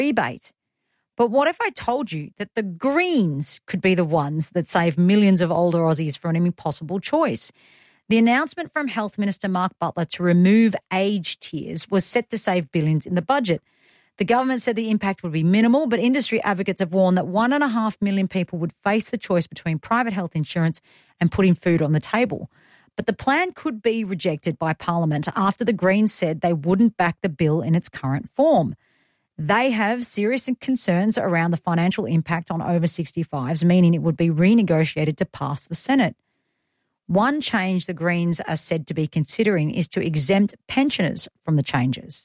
rebate. But what if I told you that the Greens could be the ones that save millions of older Aussies from an impossible choice? The announcement from Health Minister Mark Butler to remove age tiers was set to save billions in the budget. The government said the impact would be minimal, but industry advocates have warned that 1.5 million people would face the choice between private health insurance and putting food on the table. But the plan could be rejected by Parliament after the Greens said they wouldn't back the bill in its current form. They have serious concerns around the financial impact on over 65s, meaning it would be renegotiated to pass the Senate. One change the Greens are said to be considering is to exempt pensioners from the changes.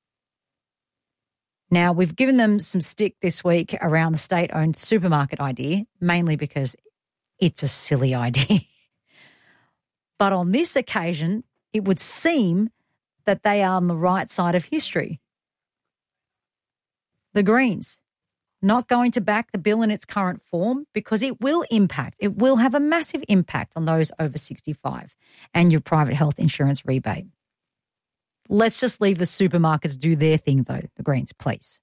Now, we've given them some stick this week around the state-owned supermarket idea, mainly because it's a silly idea. But on this occasion, it would seem that they are on the right side of history. The Greens not going to back the bill in its current form because it will have a massive impact on those over 65 and your private health insurance rebate. Let's just leave the supermarkets do their thing, though, the Greens, please.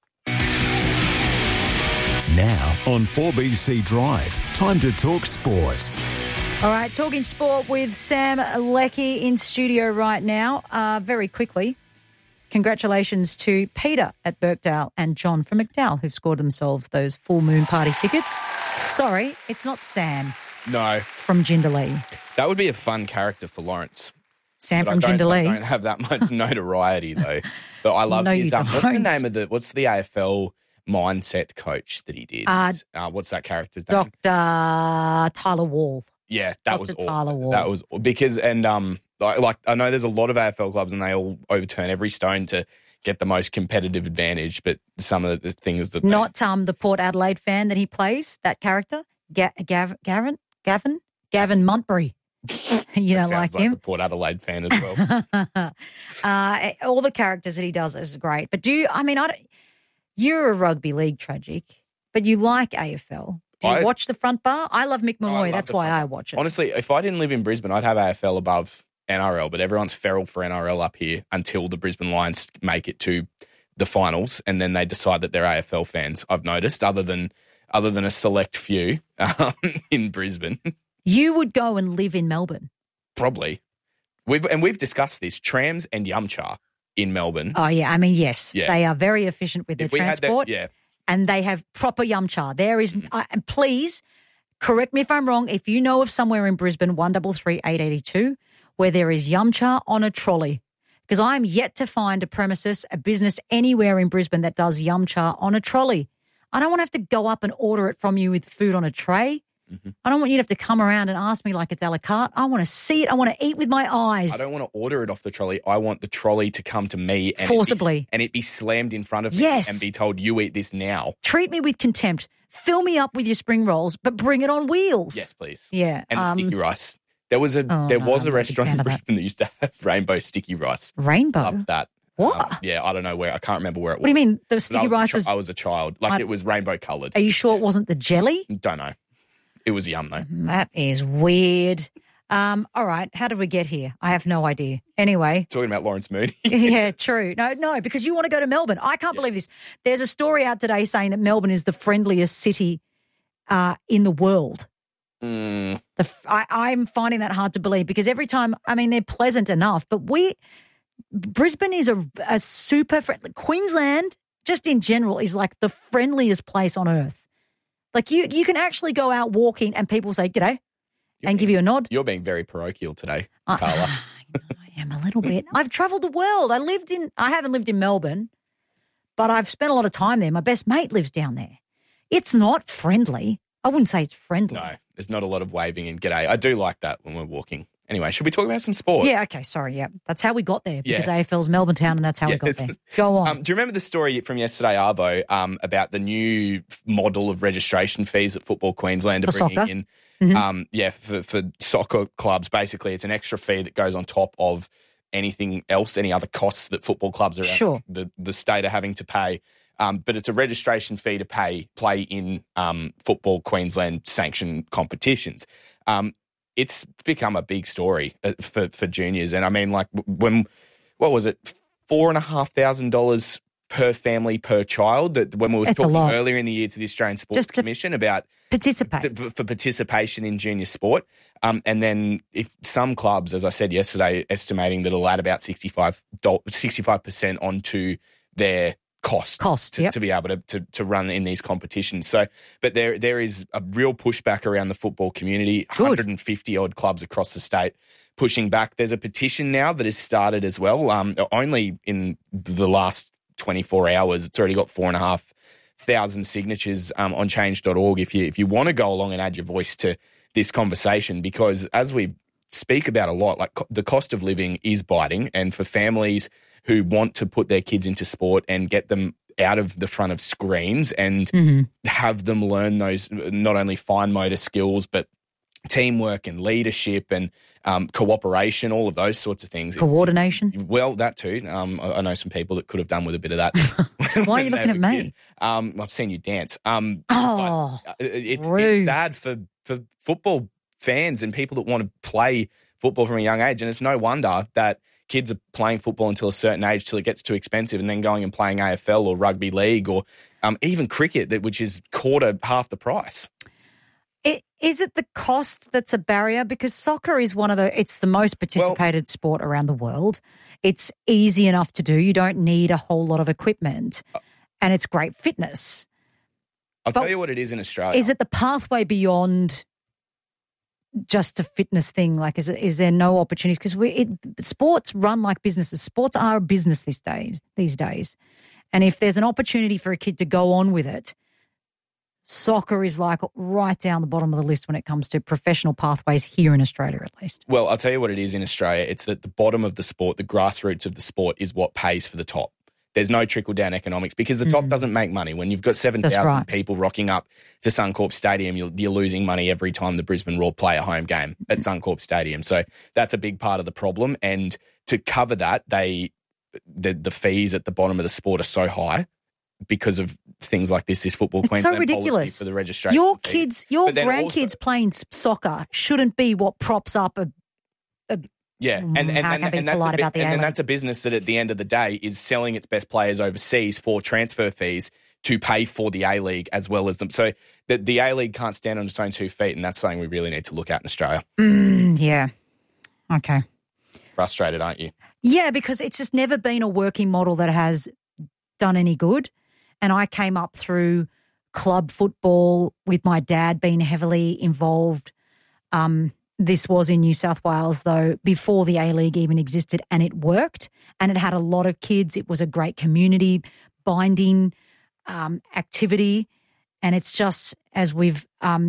Now on 4BC Drive, time to talk sport. All right, talking sport with Sam Leckie in studio right now. Very quickly, congratulations to Peter at Birkdale and John from McDowell who've scored themselves those full moon party tickets. Sorry, it's not Sam. No. From Jindalee. That would be a fun character for Lawrence. Sam but from Jindalee. I don't have that much notoriety though. But I love his what's the name of what's the AFL mindset coach that he did? What's that character's name? Dr. Tyler Wall. Yeah, that Dr. was Tyler Wall. That was because like I know there's a lot of AFL clubs and they all overturn every stone to get the most competitive advantage, but some of the things that not the Port Adelaide fan that he plays, that character, Gavin Montbury. You don't like him? The Port Adelaide fan as well. All the characters that he does is great. But you're a rugby league tragic, but you like AFL. Do you watch the front bar? I love Mick Malloy. That's why I watch it. Honestly, if I didn't live in Brisbane, I'd have AFL above NRL, but everyone's feral for NRL up here until the Brisbane Lions make it to the finals, and then they decide that they're AFL fans. I've noticed, other than a select few in Brisbane. You would go and live in Melbourne? Probably. We've discussed this, trams and Yumcha in Melbourne. Oh, yeah. Yes. Yeah. They are very efficient with their transport. And they have proper Yumcha. There is, and please correct me if I'm wrong, if you know of somewhere in Brisbane, 133 882, where there is Yumcha on a trolley. Because I'm yet to find a premises, a business anywhere in Brisbane that does Yumcha on a trolley. I don't want to have to go up and order it from you with food on a tray. Mm-hmm. I don't want you to have to come around and ask me like it's a la carte. I want to see it. I want to eat with my eyes. I don't want to order it off the trolley. I want the trolley to come to me and forcibly. It be slammed in front of me and be told, you eat this now. Treat me with contempt. Fill me up with your spring rolls, but bring it on wheels. Yes, please. Yeah. And the sticky rice. There was a restaurant in Brisbane that used to have rainbow sticky rice. Rainbow? Loved that. What? I don't know where. I can't remember where it was. What do you mean? The sticky rice was... I was a child. It was rainbow coloured. Are you sure it wasn't the jelly? Don't know. It was yum, though. That is weird. All right. How did we get here? I have no idea. Anyway. Talking about Lawrence Mooney. Yeah, true. No, because you want to go to Melbourne. I can't believe this. There's a story out today saying that Melbourne is the friendliest city in the world. I'm finding that hard to believe because every time, they're pleasant enough, but Brisbane is a super friendly. Queensland, just in general, is like the friendliest place on earth. Like you can actually go out walking and people say g'day and give you a nod. You're being very parochial today, Carla. I am a little bit. I've travelled the world. I haven't lived in Melbourne, but I've spent a lot of time there. My best mate lives down there. It's not friendly. I wouldn't say it's friendly. No, there's not a lot of waving and g'day. I do like that when we're walking. Anyway, should we talk about some sport? Yeah, okay, sorry, yeah. That's how we got there because AFL's Melbourne Town and that's how we got there. Go on. Do you remember the story from yesterday, Arvo, about the new model of registration fees that Football Queensland are bringing in? Mm-hmm. For soccer clubs, basically it's an extra fee that goes on top of anything else, any other costs that football clubs are the state are having to pay. But it's a registration fee to play in Football Queensland sanctioned competitions. It's become a big story for juniors. And what was it? $4,500 per family per child. That when we were talking earlier in the year to the Australian Sports Commission about for participation in junior sport, and then if some clubs, as I said yesterday, estimating that it'll add about 65% onto their costs to be able to run in these competitions. So, but there is a real pushback around the football community. 150 odd clubs across the state pushing back. There's a petition now that has started as well. Only in the last 24 hours, it's already got 4,500 signatures on change.org. If you want to go along and add your voice to this conversation, because as we speak about a lot, like the cost of living is biting, and for families who want to put their kids into sport and get them out of the front of screens and have them learn those not only fine motor skills, but teamwork and leadership and cooperation, all of those sorts of things. Coordination? Well, that too. I know some people that could have done with a bit of that. Why are you looking at me? I've seen you dance. It's sad for football fans and people that want to play football from a young age, and it's no wonder that kids are playing football until a certain age till it gets too expensive and then going and playing AFL or rugby league or even cricket, which is half the price. Is it the cost that's a barrier? Because soccer is it's the most participated sport around the world. It's easy enough to do. You don't need a whole lot of equipment and it's great fitness. I'll tell you what it is in Australia. Is it the pathway beyond just a fitness thing? Like, is there no opportunities? Because sports run like businesses. Sports are a business these days. And if there's an opportunity for a kid to go on with it, soccer is like right down the bottom of the list when it comes to professional pathways here in Australia, at least. Well, I'll tell you what it is in Australia. It's that the bottom of the sport, the grassroots of the sport, is what pays for the top. There's no trickle-down economics because the top doesn't make money. When you've got 7,000 people rocking up to Suncorp Stadium, you're losing money every time the Brisbane Roar play a home game at Suncorp Stadium. So that's a big part of the problem. And to cover that, the fees at the bottom of the sport are so high because of things like this Football Queensland so ridiculous policy for the registration. Your grandkids playing soccer shouldn't be what props up a yeah, and that's a business that at the end of the day is selling its best players overseas for transfer fees to pay for the A-League as well as them. So the A-League can't stand on its own 2 feet, and that's something we really need to look at in Australia. Yeah. Okay. Frustrated, aren't you? Yeah, because it's just never been a working model that has done any good. And I came up through club football with my dad being heavily involved. This was in New South Wales, though, before the A-League even existed, and it worked. And it had a lot of kids. It was a great community binding activity. And it's just as we've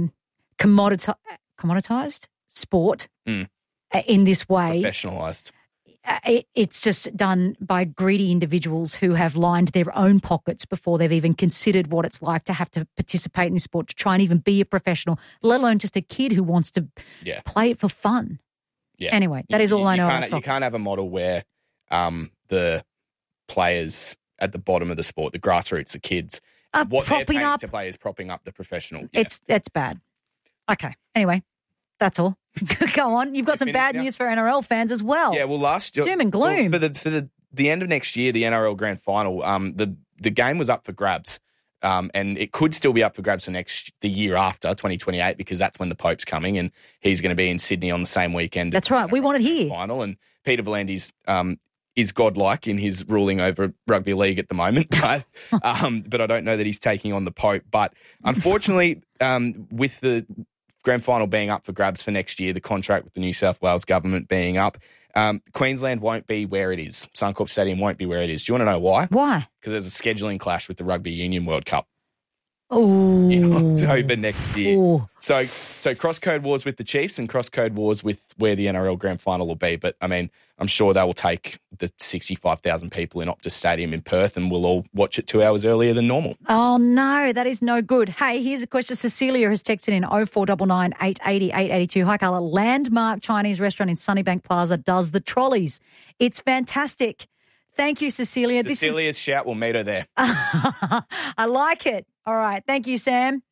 commoditized sport in this way. Professionalised. It's just done by greedy individuals who have lined their own pockets before they've even considered what it's like to have to participate in this sport, to try and even be a professional, let alone just a kid who wants to play it for fun. Yeah. Anyway, that is all I know about soccer. You can't have a model where the players at the bottom of the sport, the grassroots, the kids, what they're paying to play is propping up the professional. Yeah. It's bad. Okay. Anyway, that's all. Go on. You've got some bad news for NRL fans as well. Yeah, well, last year, doom and gloom. For the end of next year, the NRL Grand Final, the game was up for grabs, and it could still be up for grabs for the year after 2028 because that's when the Pope's coming and he's going to be in Sydney on the same weekend. That's right. We want it here. Final, and Peter V'landys is godlike in his ruling over rugby league at the moment, but I don't know that he's taking on the Pope. But unfortunately, with the Grand Final being up for grabs for next year, the contract with the New South Wales government being up, Queensland won't be where it is. Suncorp Stadium won't be where it is. Do you want to know why? Why? Because there's a scheduling clash with the Rugby Union World Cup. Ooh. In October next year. Ooh. So cross-code wars with the Chiefs and cross-code wars with where the NRL Grand Final will be. But, I mean, I'm sure they will take the 65,000 people in Optus Stadium in Perth and we'll all watch it 2 hours earlier than normal. Oh, no, that is no good. Hey, here's a question. Cecilia has texted in 0499 880 882. Hi, Carla. Landmark Chinese restaurant in Sunnybank Plaza does the trolleys. It's fantastic. Thank you, Cecilia. Cecilia's shout will meet her there. I like it. All right. Thank you, Sam.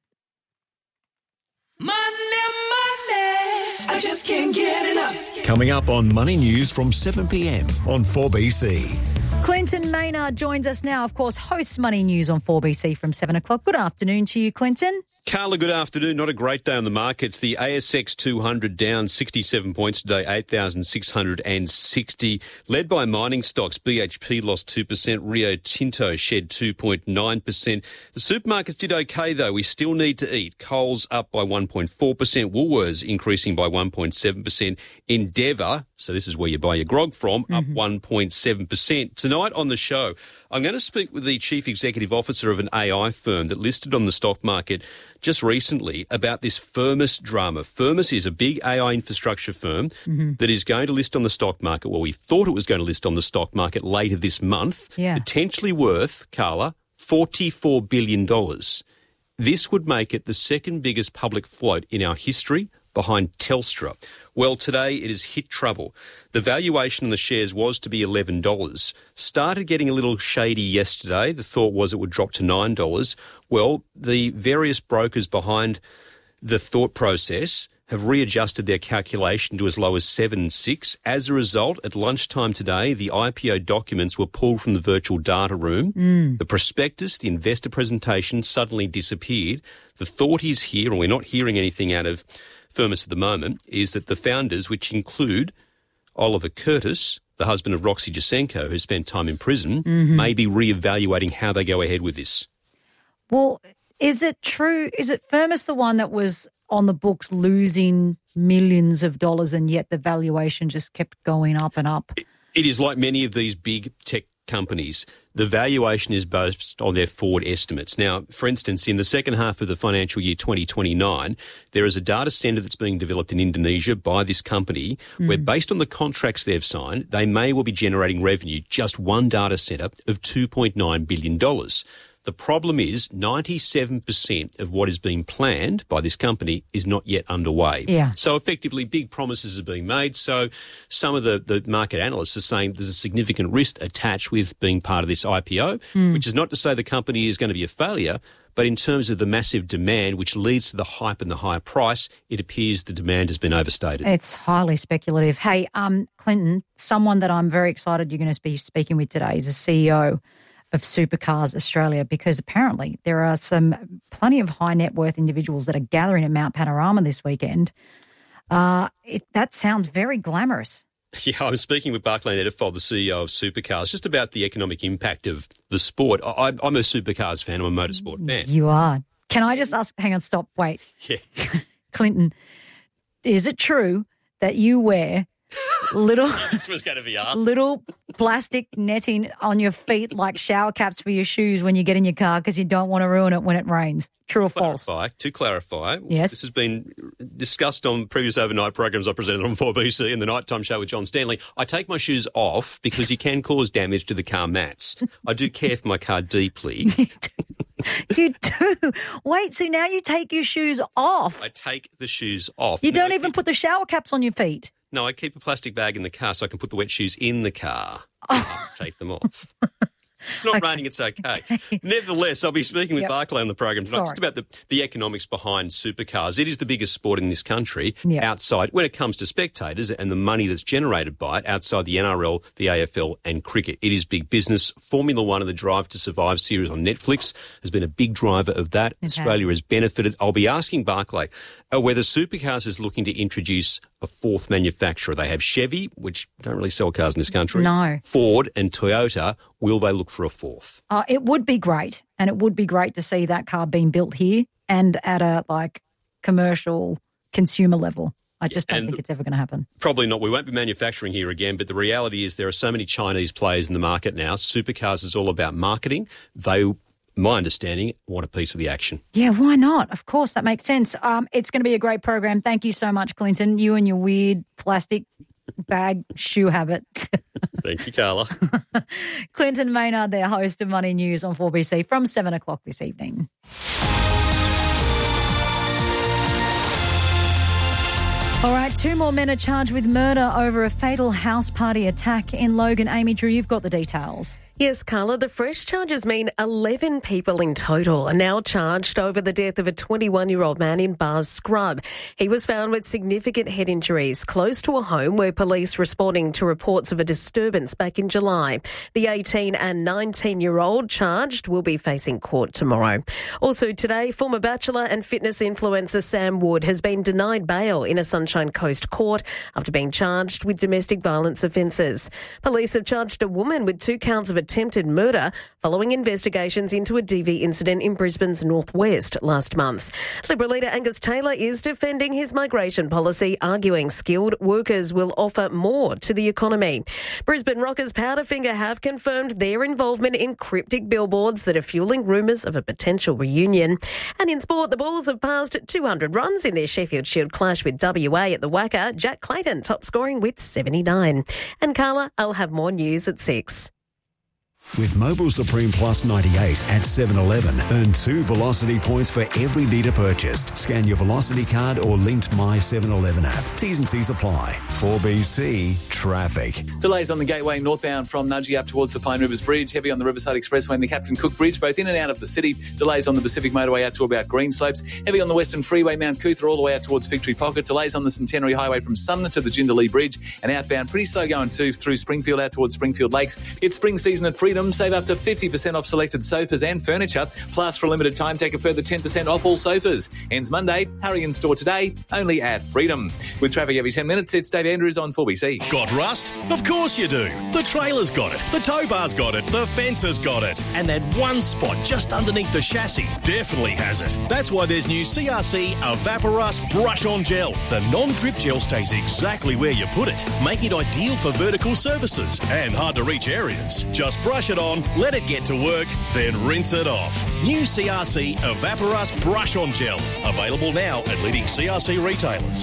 Money, I just can't get enough. Coming up on Money News from 7 p.m. on 4BC. Clinton Maynard joins us now, of course, hosts Money News on 4BC from 7 o'clock. Good afternoon to you, Clinton. Carla, good afternoon. Not a great day on the markets. The ASX 200 down 67 points today, 8,660. Led by mining stocks, BHP lost 2%, Rio Tinto shed 2.9%. The supermarkets did okay, though. We still need to eat. Coles up by 1.4%, Woolworths increasing by 1.7%. Endeavour, so this is where you buy your grog from, up 1.7%. Tonight on the show, I'm going to speak with the Chief Executive Officer of an AI firm that listed on the stock market just recently about this Firmus drama. Firmus is a big AI infrastructure firm that is going to list on the stock market. Well, we thought it was going to list on the stock market later this month, potentially worth, Carla, $44 billion. This would make it the second biggest public float in our history, behind Telstra. Well, today it has hit trouble. The valuation on the shares was to be $11. Started getting a little shady yesterday. The thought was it would drop to $9. Well, the various brokers behind the thought process have readjusted their calculation to as low as 7.6. As a result, at lunchtime today, the IPO documents were pulled from the virtual data room. The prospectus, the investor presentation, suddenly disappeared. The thought is here, and we're not hearing anything out of Firmus at the moment, is that the founders, which include Oliver Curtis, the husband of Roxy Jacenko, who spent time in prison, may be reevaluating how they go ahead with this. Well, is it true? Is it Firmus the one that was on the books losing millions of dollars and yet the valuation just kept going up and up? It is like many of these big tech companies. The valuation is based on their forward estimates. Now, for instance, in the second half of the financial year 2029, there is a data centre that's being developed in Indonesia by this company where, based on the contracts they've signed, they may well be generating revenue, just one data centre, of $2.9 billion. The problem is 97% of what is being planned by this company is not yet underway. Yeah. So effectively, big promises are being made. So some of the market analysts are saying there's a significant risk attached with being part of this IPO, which is not to say the company is going to be a failure, but in terms of the massive demand, which leads to the hype and the higher price, it appears the demand has been overstated. It's highly speculative. Hey, Clinton, someone that I'm very excited you're going to be speaking with today is the CEO of Supercars Australia, because apparently there are plenty of high net worth individuals that are gathering at Mount Panorama this weekend. That sounds very glamorous. Yeah, I'm speaking with Barclay Netterfold, the CEO of Supercars, just about the economic impact of the sport. I'm a Supercars fan. I'm a motorsport fan. You are. Can I just ask, hang on, stop, wait. Yeah. Clinton, is it true that you wear little This was going to be asked. Little plastic netting on your feet like shower caps for your shoes when you get in your car because you don't want to ruin it when it rains? True or false? To clarify, yes. This has been discussed on previous overnight programs I presented on 4BC in the nighttime show with John Stanley. I take my shoes off because you can cause damage to the car mats. I do care for my car deeply. You do. Wait, so now you take your shoes off? I take the shoes off. You don't even put the shower caps on your feet? No, I keep a plastic bag in the car so I can put the wet shoes in the car. Take them off. It's not raining, it's okay. Nevertheless, I'll be speaking with Barclay on the program tonight just about the economics behind supercars. It is the biggest sport in this country outside, when it comes to spectators and the money that's generated by it, outside the NRL, the AFL and cricket. It is big business. Formula One and the Drive to Survive series on Netflix has been a big driver of that. Okay. Australia has benefited. I'll be asking Barclay whether Supercars is looking to introduce a fourth manufacturer. They have Chevy, which don't really sell cars in this country. No. Ford and Toyota. Will they look for a fourth? It would be great, and it would be great to see that car being built here and at a commercial consumer level. I just don't think it's ever going to happen. Probably not. We won't be manufacturing here again, but the reality is there are so many Chinese players in the market now. Supercars is all about marketing. They, my understanding, want a piece of the action. Yeah, why not? Of course, that makes sense. It's going to be a great program. Thank you so much, Clinton. You and your weird plastic bag shoe habit. Thank you, Carla. Clinton Maynard, their host of Money News on 4BC from 7 o'clock this evening. All right, 2 more men are charged with murder over a fatal house party attack in Logan. Amy Drew, you've got the details. Yes, Carla, the fresh charges mean 11 people in total are now charged over the death of a 21-year-old man in Bars Scrub. He was found with significant head injuries close to a home where police responding to reports of a disturbance back in July. The 18 and 19-year-old charged will be facing court tomorrow. Also today, former Bachelor and fitness influencer Sam Wood has been denied bail in a Sunshine Coast court after being charged with domestic violence offences. Police have charged a woman with 2 counts of attempted murder following investigations into a DV incident in Brisbane's northwest last month. Liberal leader Angus Taylor is defending his migration policy, arguing skilled workers will offer more to the economy. Brisbane rockers Powderfinger have confirmed their involvement in cryptic billboards that are fuelling rumours of a potential reunion. And in sport, the Bulls have passed 200 runs in their Sheffield Shield clash with WA at the Wacker. Jack Clayton top scoring with 79. And Carla, I'll have more news at 6. With Mobil Supreme Plus 98 at 7-Eleven, earn 2 Velocity points for every litre purchased. Scan your Velocity card or linked My 7-Eleven app. T's and C's apply. 4BC Traffic. Delays on the Gateway northbound from Nudgee up towards the Pine Rivers Bridge. Heavy on the Riverside Expressway and the Captain Cook Bridge, both in and out of the city. Delays on the Pacific Motorway out to about Greenslopes. Heavy on the Western Freeway, Mount Cootha all the way out towards Victory Pocket. Delays on the Centenary Highway from Sumner to the Jindalee Bridge. And outbound pretty slow going too through Springfield out towards Springfield Lakes. It's spring season at Freedom. Save up to 50% off selected sofas and furniture. Plus, for a limited time, take a further 10% off all sofas. Ends Monday. Hurry in store today, only at Freedom. With traffic every 10 minutes, it's Dave Andrews on 4BC. Got rust? Of course you do. The trailer's got it. The tow bar's got it. The fence has got it. And that one spot just underneath the chassis definitely has it. That's why there's new CRC Evaporust Brush On Gel. The non-drip gel stays exactly where you put it, making it ideal for vertical surfaces and hard-to-reach areas. Just brush it on, let it get to work, then rinse it off. New CRC Evaporust Brush On Gel. Available now at leading CRC retailers.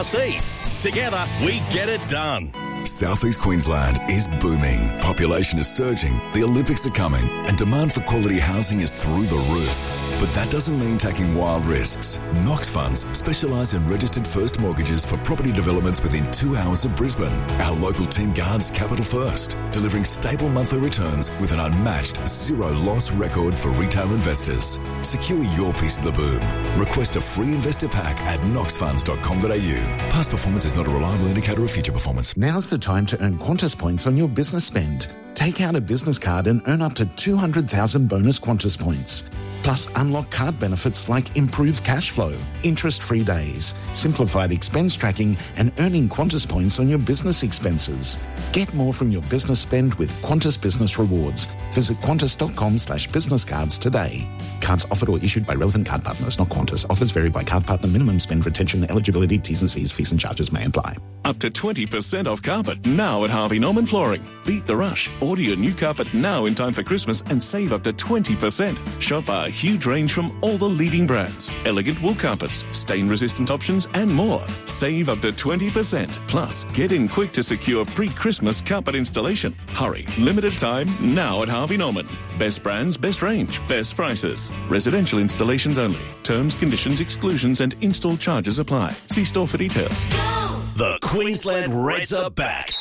CRC. Together, we get it done. Southeast Queensland is booming. Population is surging, the Olympics are coming, and demand for quality housing is through the roof. But that doesn't mean taking wild risks. Knox Funds specialise in registered first mortgages for property developments within 2 hours of Brisbane. Our local team guards capital first, delivering stable monthly returns with an unmatched zero-loss record for retail investors. Secure your piece of the boom. Request a free investor pack at knoxfunds.com.au. Past performance is not a reliable indicator of future performance. Now's the time to earn Qantas points on your business spend. Take out a business card and earn up to 200,000 bonus Qantas points. Plus, unlock card benefits like improved cash flow, interest-free days, simplified expense tracking, and earning Qantas points on your business expenses. Get more from your business spend with Qantas Business Rewards. Visit qantas.com/business cards today. Cards offered or issued by relevant card partners, not Qantas. Offers vary by card partner. Minimum spend, retention, eligibility, T's and C's, fees and charges may apply. Up to 20% off carpet now at Harvey Norman Flooring. Beat the rush. Order your new carpet now in time for Christmas and save up to 20%. Shop our huge range from all the leading brands. Elegant wool carpets, stain-resistant options and more. Save up to 20%. Plus, get in quick to secure pre-Christmas carpet installation. Hurry. Limited time now at Harvey Norman. Best brands, best range, best prices. Residential installations only. Terms, conditions, exclusions and install charges apply. See store for details. The Queensland Reds are back.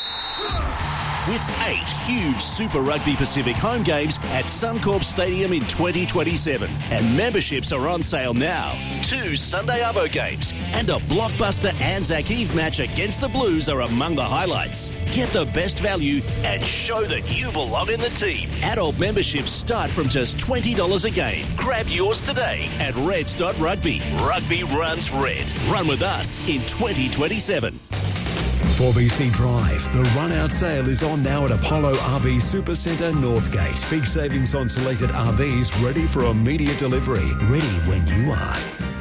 With 8 huge Super Rugby Pacific home games at Suncorp Stadium in 2027. And memberships are on sale now. 2 Sunday Arvo games and a blockbuster Anzac Eve match against the Blues are among the highlights. Get the best value and show that you belong in the team. Adult memberships start from just $20 a game. Grab yours today at reds.rugby. Rugby runs red. Run with us in 2027. 4BC Drive. The run-out sale is on now at Apollo RV Supercentre Northgate. Big savings on selected RVs ready for immediate delivery. Ready when you are.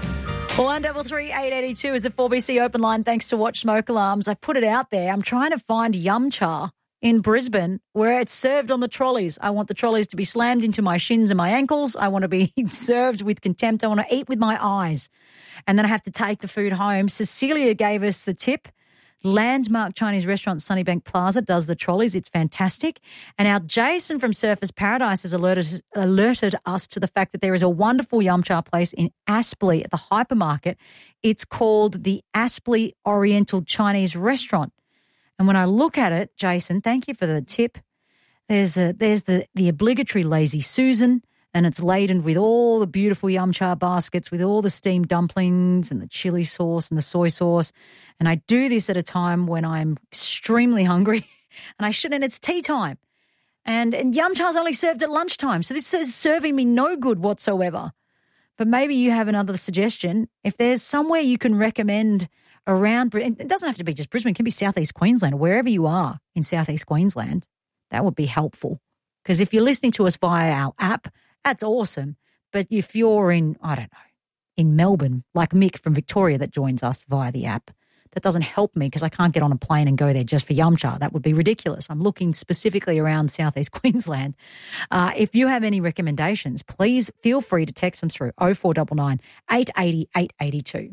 1338 882 is a 4BC open line thanks to Watch Smoke Alarms. I put it out there. I'm trying to find yum cha in Brisbane where it's served on the trolleys. I want the trolleys to be slammed into my shins and my ankles. I want to be served with contempt. I want to eat with my eyes. And then I have to take the food home. Cecilia gave us the tip. Landmark Chinese restaurant Sunnybank Plaza does the trolleys. It's fantastic. And our Jason from Surfers Paradise has alerted us to the fact that there is a wonderful yum cha place in Aspley at the hypermarket. It's called the Aspley Oriental Chinese Restaurant. And when I look at it, Jason, thank you for the tip. There's the obligatory Lazy Susan, and it's laden with all the beautiful yum cha baskets with all the steamed dumplings and the chili sauce and the soy sauce. And I do this at a time when I'm extremely hungry and it's tea time. And yum cha's only served at lunchtime, so this is serving me no good whatsoever. But maybe you have another suggestion. If there's somewhere you can recommend around, it doesn't have to be just Brisbane, it can be Southeast Queensland or wherever you are in Southeast Queensland, that would be helpful. Because if you're listening to us via our app, that's awesome. But if you're in, I don't know, in Melbourne, like Mick from Victoria that joins us via the app, that doesn't help me because I can't get on a plane and go there just for yum cha. That would be ridiculous. I'm looking specifically around Southeast Queensland. If you have any recommendations, please feel free to text them through 0499 880 882.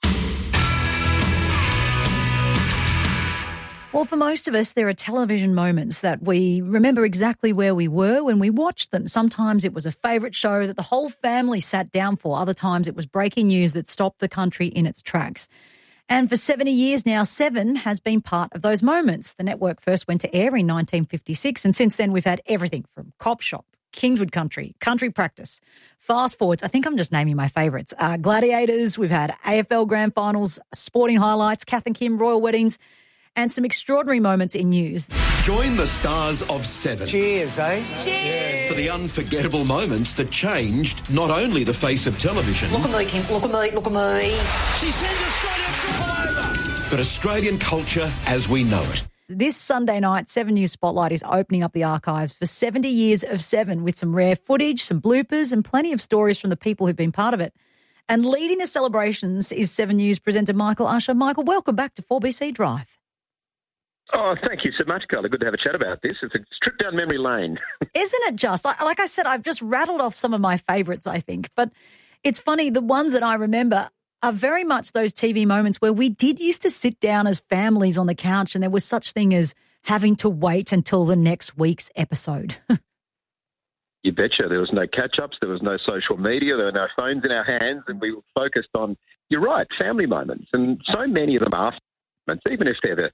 Well, for most of us, there are television moments that we remember exactly where we were when we watched them. Sometimes it was a favourite show that the whole family sat down for. Other times it was breaking news that stopped the country in its tracks. And for 70 years now, Seven has been part of those moments. The network first went to air in 1956, and since then we've had everything from Cop Shop, Kingswood Country, Country Practice, Fast Forwards. I think I'm just naming my favourites. Gladiators, we've had AFL Grand Finals, Sporting Highlights, Kath and Kim, Royal Weddings, and some extraordinary moments in news. Join the stars of Seven. Cheers, eh? Cheers! For the unforgettable moments that changed not only the face of television... Look at me, Kim. Look at me. Look at me. She sends Australia triple over! But Australian culture as we know it. This Sunday night, 7 News Spotlight is opening up the archives for 70 years of Seven with some rare footage, some bloopers and plenty of stories from the people who've been part of it. And leading the celebrations is 7 News presenter Michael Usher. Michael, welcome back to 4BC Drive. Oh, thank you so much, Carla. Good to have a chat about this. It's a trip down memory lane. Isn't it just? Like I said, I've just rattled off some of my favourites, I think. But it's funny, the ones that I remember are very much those TV moments where we did used to sit down as families on the couch and there was such thing as having to wait until the next week's episode. You betcha. There was no catch-ups. There was no social media. There were no phones in our hands. And we were focused on, you're right, family moments. And so many of them are moments, even if they're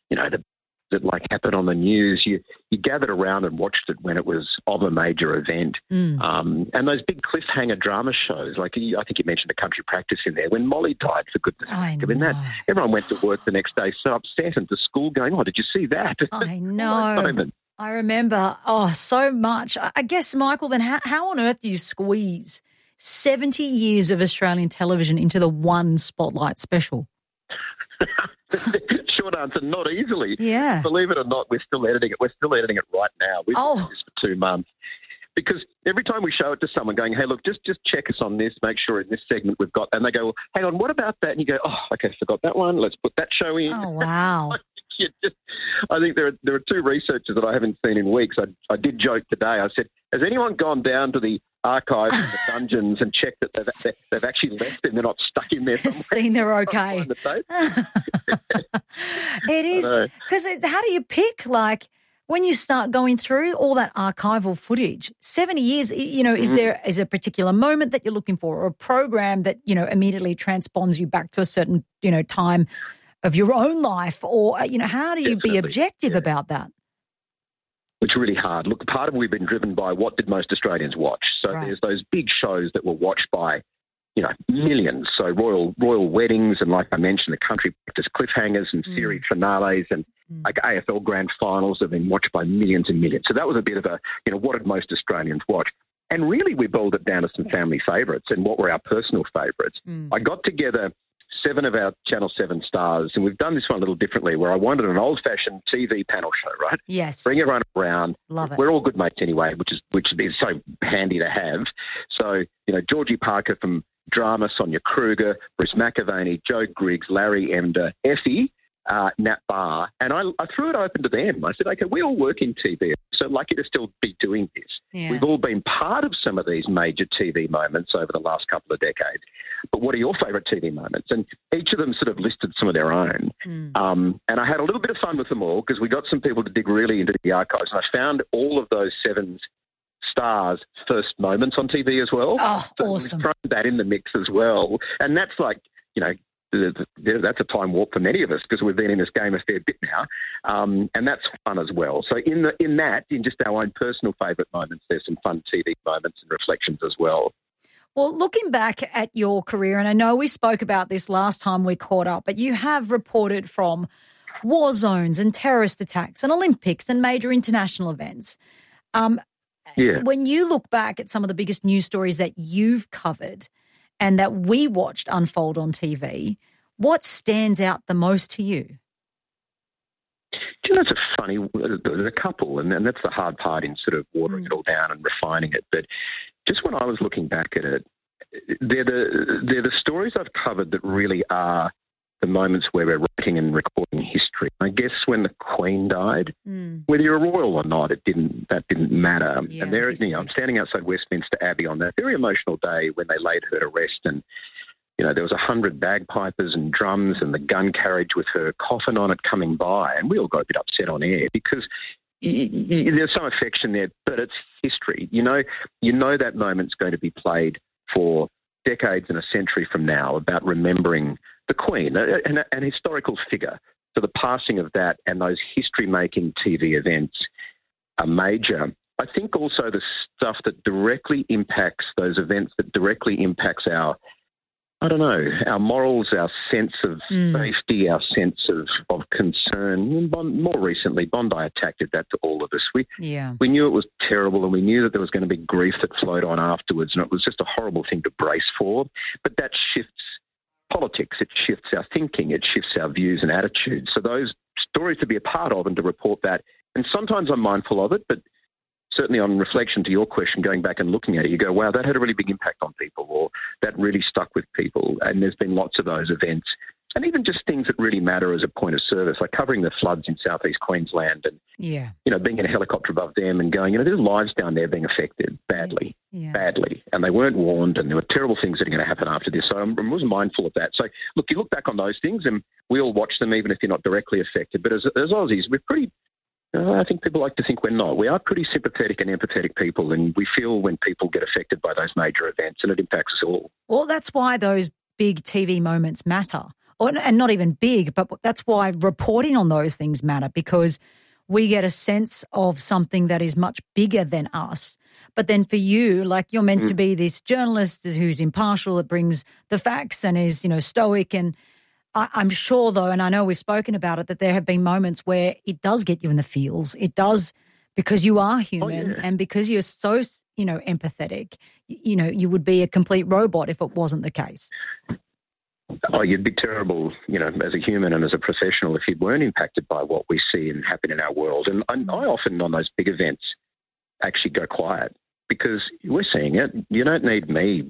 that like happened on the news, you gathered around and watched it when it was of a major event. And those big cliffhanger drama shows, like I think you mentioned the Country Practice in there, when Molly died, for goodness sake. I mean, that everyone went to work the next day so upset and to school going, oh, did you see that? I know. I remember, so much. I guess, Michael, then how on earth do you squeeze 70 years of Australian television into the one Spotlight special? Short answer, not easily. Yeah. Believe it or not, we're still editing it. We're still editing it right now. We've been doing this for 2 months. Because every time we show it to someone going, hey, look, just check us on this, make sure in this segment we've got, and they go, well, hang on, what about that? And you go, oh, okay, forgot that one. Let's put that show in. Oh, wow. I think there are 2 researchers that I haven't seen in weeks. I did joke today. I said, has anyone gone down to the archives and the dungeons and checked that they've actually left and they're not stuck in there somewhere? Seen they're okay. It is. Because how do you pick, like, when you start going through all that archival footage, 70 years, is there a particular moment that you're looking for or a program that, immediately transpons you back to a certain, time of your own life, or, how do you be objective about that? It's really hard. Look, part of it we've been driven by what did most Australians watch. So there's those big shows that were watched by, millions. So royal weddings and, like I mentioned, the Country Practice cliffhangers and series finales and like AFL Grand Finals have been watched by millions and millions. So that was a bit of a, what did most Australians watch? And really we boiled it down to some family favourites and what were our personal favourites. I got together 7 of our Channel 7 stars, and we've done this one a little differently, where I wanted an old-fashioned TV panel show, right? Yes. Bring everyone around. Love it. We're all good mates anyway, which is so handy to have. So, Georgie Parker from Drama, Sonia Kruger, Bruce McAvaney, Joe Griggs, Larry Emder, Effie, Nat Barr, and I threw it open to them. I said, okay, we all work in TV, so lucky to still be doing this. Yeah. We've all been part of some of these major TV moments over the last couple of decades. But what are your favourite TV moments? And each of them sort of listed some of their own. And I had a little bit of fun with them all because we got some people to dig really into the archives, and I found all of those 7 stars' first moments on TV as well. Oh, so awesome. We've thrown that in the mix as well. And that's like, that's a time warp for many of us because we've been in this game a fair bit now, and that's fun as well. So in just our own personal favourite moments, there's some fun TV moments and reflections as well. Well, looking back at your career, and I know we spoke about this last time we caught up, but you have reported from war zones and terrorist attacks and Olympics and major international events. When you look back at some of the biggest news stories that you've covered and that we watched unfold on TV, what stands out the most to you? Do you know, it's a funny, there's a couple, and that's the hard part in sort of watering it all down and refining it. But just when I was looking back at it, they're the stories I've covered that really are the moments where we're writing and recording history. I guess when the Queen died, whether you're a royal or not, that didn't matter. Yeah, and I'm standing outside Westminster Abbey on that very emotional day when they laid her to rest, and there was 100 bagpipers and drums and the gun carriage with her coffin on it coming by, and we all got a bit upset on air because there's some affection there, but it's history. You know that moment's going to be played for decades and a century from now about remembering the Queen, an historical figure. So the passing of that and those history-making TV events are major. I think also the stuff that directly impacts those events, that directly impacts our morals, our sense of safety, our sense of concern. More recently, Bondi attack did that to all of us. We knew it was terrible, and we knew that there was going to be grief that flowed on afterwards, and it was just a horrible thing to brace for. But that shifts politics, it shifts our thinking, it shifts our views and attitudes. So those stories to be a part of and to report that, and sometimes I'm mindful of it, but certainly on reflection to your question, going back and looking at it, you go, wow, that had a really big impact on people, or that really stuck with people. And there's been lots of those events. And even just things that really matter as a point of service, like covering the floods in southeast Queensland and, being in a helicopter above them and going, there's lives down there being affected badly. And they weren't warned, and there were terrible things that are going to happen after this. So I was mindful of that. So, look, you look back on those things and we all watch them, even if you're not directly affected. But as Aussies, we're pretty... I think people like to think we're not. We are pretty sympathetic and empathetic people, and we feel when people get affected by those major events, and it impacts us all. Well, that's why those big TV moments matter. And not even big, but that's why reporting on those things matter, because we get a sense of something that is much bigger than us. But then for you, like, you're meant to be this journalist who's impartial, that brings the facts and is, stoic. And I'm sure, though, and I know we've spoken about it, that there have been moments where it does get you in the feels. It does, because you are human and because you're so, empathetic. You would be a complete robot if it wasn't the case. Oh, you'd be terrible, as a human and as a professional if you weren't impacted by what we see and happen in our world. And I often, on those big events, actually go quiet because we're seeing it. You don't need me,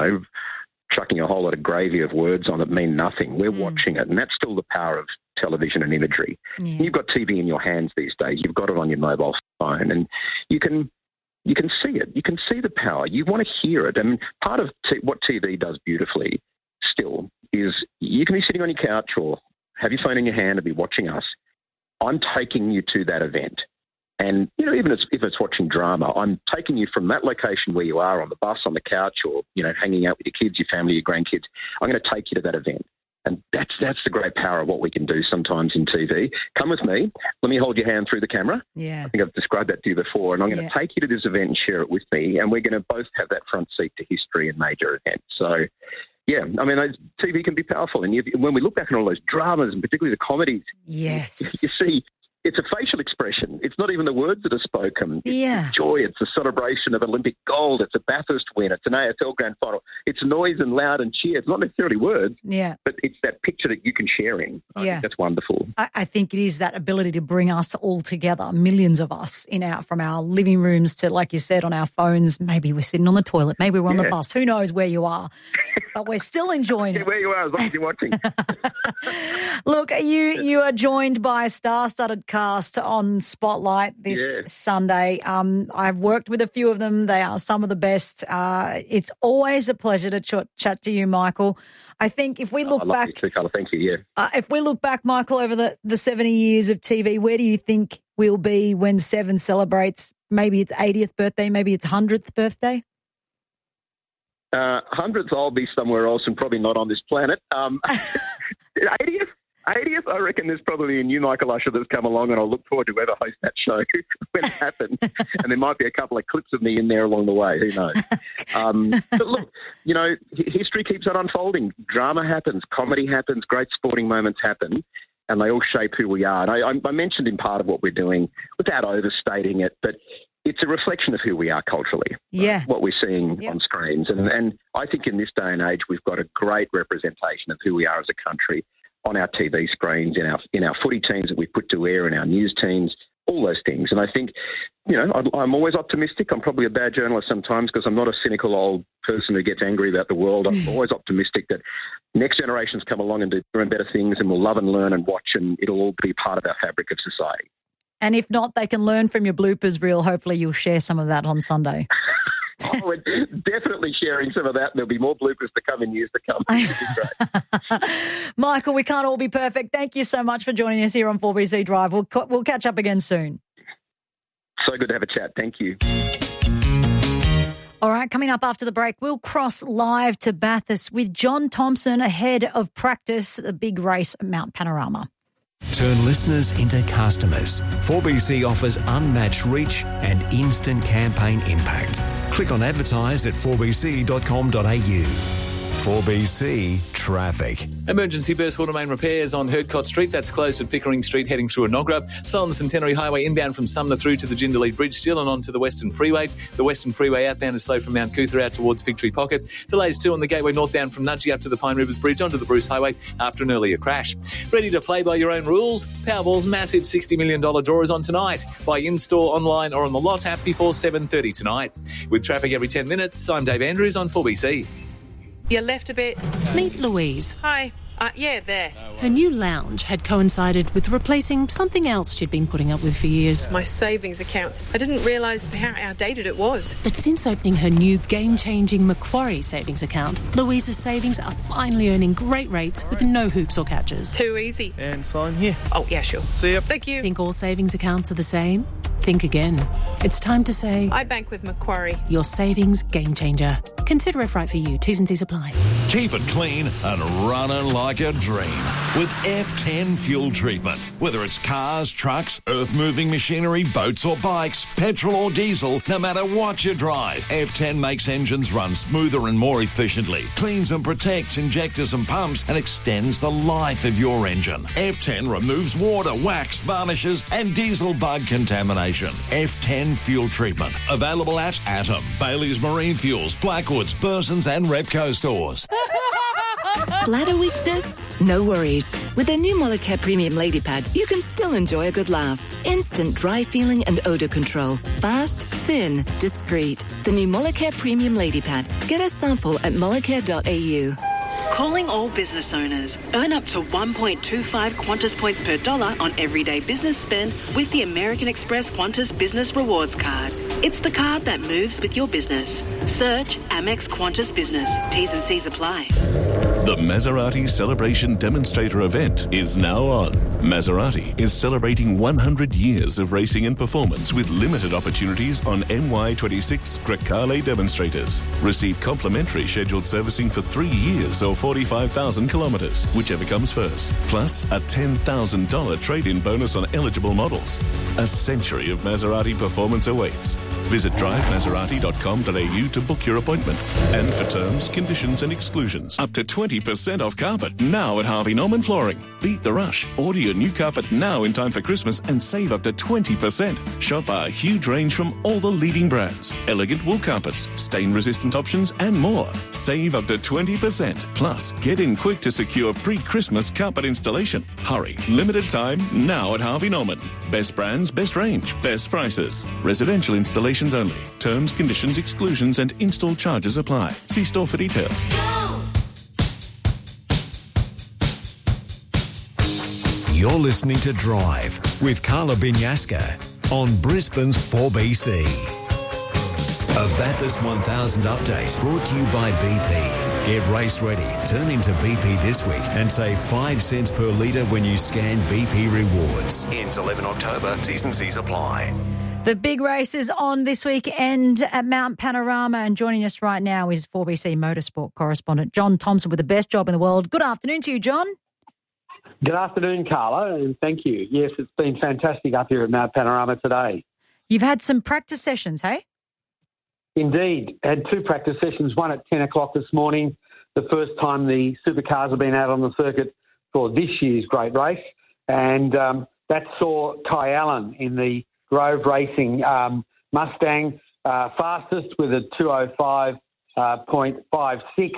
chucking a whole lot of gravy of words on it mean nothing. We're watching it, and that's still the power of television and imagery. Yeah. You've got TV in your hands these days. You've got it on your mobile phone, and you can see it. You can see the power. You want to hear it. And part of what TV does beautifully still is you can be sitting on your couch or have your phone in your hand and be watching us. I'm taking you to that event. And, even if it's watching drama, I'm taking you from that location where you are on the bus, on the couch, or, hanging out with your kids, your family, your grandkids. I'm going to take you to that event. And that's the great power of what we can do sometimes in TV. Come with me. Let me hold your hand through the camera. Yeah. I think I've described that to you before. And I'm going to take you to this event and share it with me. And we're going to both have that front seat to history and major events. So, yeah, I mean, TV can be powerful. And when we look back on all those dramas, and particularly the comedies, you see... It's a facial expression. It's not even the words that are spoken. It's joy. It's a celebration of Olympic gold. It's a Bathurst win. It's an AFL grand final. It's noise and loud and cheer. It's not necessarily words, but it's that picture that you can share in. I think that's wonderful. I think it is that ability to bring us all together, millions of us, from our living rooms to, like you said, on our phones. Maybe we're sitting on the toilet. Maybe we're on the bus. Who knows where you are? But we're still enjoying it. Where you are, as long as you're watching. Look, you are joined by a star-studded cast on Spotlight this Sunday. I've worked with a few of them. They are some of the best. It's always a pleasure to chat to you, Michael. I think if we look back... Thank you, if we look back, Michael, over the 70 years of TV, where do you think we'll be when Seven celebrates maybe its 80th birthday, maybe its 100th birthday? Hundreds I'll be somewhere else and probably not on this planet. 80th, I reckon there's probably a new Michael Usher that's come along, and I'll look forward to whoever hosts that show when it happens. And there might be a couple of clips of me in there along the way. Who knows? But look, history keeps on unfolding. Drama happens, comedy happens, great sporting moments happen, and they all shape who we are. And I mentioned in part of what we're doing, without overstating it, but it's a reflection of who we are culturally. Yeah. What we're seeing on screens. And I think in this day and age, we've got a great representation of who we are as a country on our TV screens, in our footy teams that we put to air, in our news teams, all those things. And I think, I'm always optimistic. I'm probably a bad journalist sometimes because I'm not a cynical old person who gets angry about the world. I'm always optimistic that next generations come along and do bigger and better things, and we'll love and learn and watch, and it'll all be part of our fabric of society. And if not, they can learn from your bloopers reel. Hopefully you'll share some of that on Sunday. We're definitely sharing some of that. There'll be more bloopers to come in years to come. It'll be great. Michael, we can't all be perfect. Thank you so much for joining us here on 4BC Drive. We'll catch up again soon. So good to have a chat. Thank you. All right, coming up after the break, we'll cross live to Bathurst with John Thompson ahead of practice, the big race at Mount Panorama. Turn listeners into customers. 4BC offers unmatched reach and instant campaign impact. Click on advertise at 4bc.com.au. 4BC Traffic. Emergency burst water main repairs on Herdcott Street. That's closed at Pickering Street heading through Enoggera. Still on the Centenary Highway inbound from Sumner through to the Jindalee Bridge still and on to the Western Freeway. The Western Freeway outbound is slow from Mount Cootha out towards Fig Tree Pocket. Delays too on the Gateway northbound from Nudgee up to the Pine Rivers Bridge onto the Bruce Highway after an earlier crash. Ready to play by your own rules? Powerball's massive $60 million draw is on tonight. Buy in-store, online or on the Lot app before 7:30 tonight. With traffic every 10 minutes, I'm Dave Andrews on 4BC. You left a bit. Meet Louise. Hi. Yeah, there. Her new lounge had coincided with replacing something else she'd been putting up with for years. My savings account. I didn't realise how outdated it was. But since opening her new game-changing Macquarie savings account, Louise's savings are finally earning great rates with no hoops or catches. Too easy. And sign here. Oh, yeah, sure. See ya. Thank you. Think all savings accounts are the same? Think again. It's time to say... I bank with Macquarie. Your savings game changer. Consider if right for you. T's and C's apply. Keep it clean and running like a dream with F10 fuel treatment. Whether it's cars, trucks, earth-moving machinery, boats or bikes, petrol or diesel, no matter what you drive, F10 makes engines run smoother and more efficiently, cleans and protects injectors and pumps, and extends the life of your engine. F10 removes water, wax, varnishes, and diesel bug contamination. F10 fuel treatment. Available at Atom, Bailey's Marine Fuels, Blackwoods, Burson's and Repco stores. Bladder weakness? No worries. With the new Molicare Premium Lady Pad, you can still enjoy a good laugh. Instant dry feeling and odour control. Fast, thin, discreet. The new Molicare Premium Lady Pad. Get a sample at molicare.au. Calling all business owners. Earn up to 1.25 Qantas points per dollar on everyday business spend with the American Express Qantas Business Rewards Card. It's the card that moves with your business. Search Amex Qantas Business. T's and C's apply. The Maserati Celebration Demonstrator event is now on. Maserati is celebrating 100 years of racing and performance with limited opportunities on MY26 Grecale demonstrators. Receive complimentary scheduled servicing for 3 years or 45,000 kilometres, whichever comes first. Plus a $10,000 trade-in bonus on eligible models. A century of Maserati performance awaits. Visit drivemaserati.com.au to book your appointment. And for terms, conditions and exclusions. Up to 20% off carpet now at Harvey Norman Flooring. Beat the rush. Order your new carpet now in time for Christmas and save up to 20%. Shop our huge range from all the leading brands. Elegant wool carpets, stain-resistant options and more. Save up to 20%. Plus, get in quick to secure pre-Christmas carpet installation. Hurry. Limited time now at Harvey Norman. Best brands, best range, best prices. Residential installations only. Terms, conditions, exclusions and install charges apply. See store for details. You're listening to Drive with Carla Binyaska on Brisbane's 4BC. A Bathurst 1000 update brought to you by BP. Get race ready. Turn into BP this week and save 5 cents per litre when you scan BP Rewards. Ends 11 October. T's and C's apply. The big race is on this weekend at Mount Panorama, and joining us right now is 4BC motorsport correspondent John Thompson with the best job in the world. Good afternoon to you, John. Good afternoon, Carla, and thank you. Yes, it's been fantastic up here at Mount Panorama today. You've had some practice sessions, hey? Indeed. Had 2 practice sessions, one at 10 o'clock this morning, the first time the supercars have been out on the circuit for this year's great race, and that saw Kai Allen in the Grove Racing Mustang fastest with a 2:05.56.